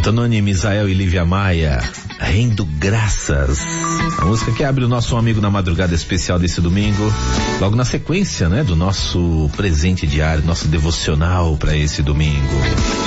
Antononi, Misael e Lívia Maia, Rendo Graças. A música que abre o nosso Amigo na Madrugada especial desse domingo, logo na sequência, né, do nosso presente diário, nosso devocional para esse domingo.